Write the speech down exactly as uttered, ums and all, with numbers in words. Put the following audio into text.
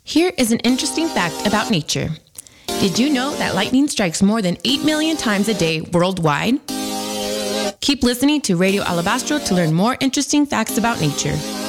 Here is an interesting fact about nature. Did you know that lightning strikes more than eight million times a day worldwide? Keep listening to Radio Alabastro to learn more interesting facts about nature.